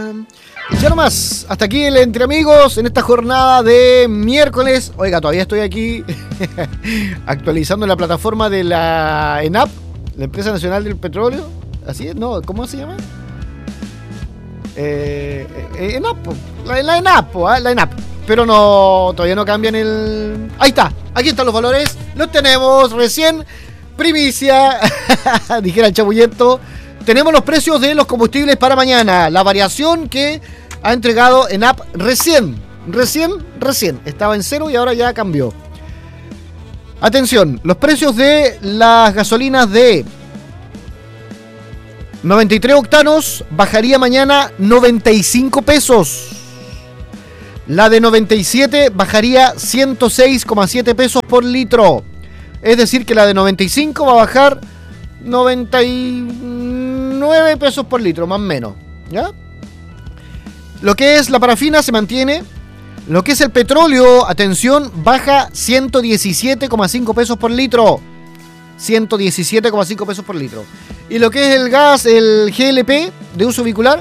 Ya nomás, hasta aquí el Entre Amigos en esta jornada de miércoles. Oiga, todavía estoy aquí actualizando la plataforma de la ENAP, la Empresa Nacional del Petróleo. Así es, ¿no? ¿Cómo se llama? ENAP, la ENAP, la ENAP. Pero no, todavía no cambian el... Ahí está, aquí están los valores. Los tenemos recién. Primicia, dijera el chabullento. Tenemos los precios de los combustibles para mañana. La variación que ha entregado ENAP recién. Estaba en 0 y ahora ya cambió. Atención, los precios de las gasolinas de 93 octanos bajaría mañana 95 pesos. La de 97 bajaría 106,7 pesos por litro. Es decir que la de 95 va a bajar 99 pesos por litro, más o menos. ¿Ya? Lo que es la parafina se mantiene. Lo que es el petróleo, atención, baja 117,5 pesos por litro. 117,5 pesos por litro. Y lo que es el gas, el GLP de uso vehicular,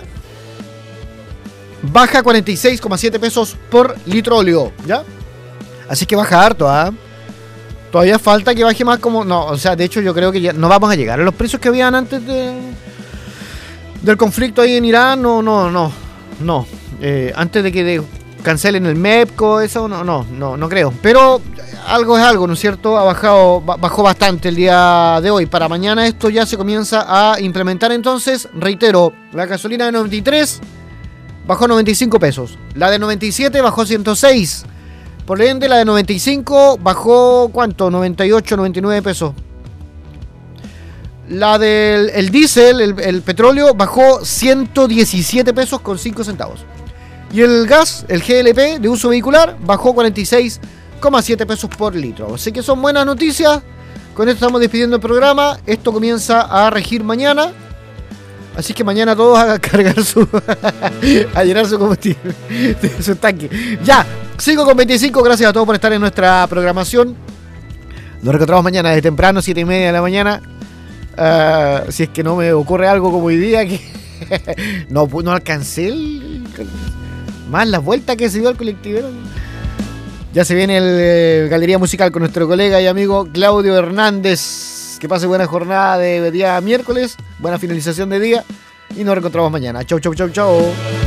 baja 46,7 pesos por litróleo, ¿ya? Así que baja harto, ¿ah? Todavía falta que baje más como... No, o sea, de hecho yo creo que ya no vamos a llegar a los precios que habían antes del conflicto ahí en Irán, no. Antes de que cancelen el MEPCO, eso no creo. Pero algo es algo, ¿no es cierto? Bajó bastante el día de hoy. Para mañana esto ya se comienza a implementar. Entonces, reitero, la gasolina de 93... bajó 95 pesos. La de 97 bajó 106. Por ende, la de 95 bajó, ¿cuánto? 98, 99 pesos. La del diésel, el petróleo, bajó 117 pesos con 5 centavos. Y el gas, el GLP de uso vehicular, bajó 46,7 pesos por litro. Así que son buenas noticias. Con esto estamos despidiendo el programa. Esto comienza a regir mañana. Así que mañana todos a cargar a llenar su combustible, su tanque. Ya, 5:25, gracias a todos por estar en nuestra programación. Nos reencontramos mañana desde temprano, 7:30 de la mañana. Si es que no me ocurre algo como hoy día, que no alcancé más la vuelta que se dio al colectivero. Ya se viene el Galería Musical con nuestro colega y amigo Claudio Hernández. Que pase buena jornada de día miércoles, buena finalización de día y nos reencontramos mañana. Chau.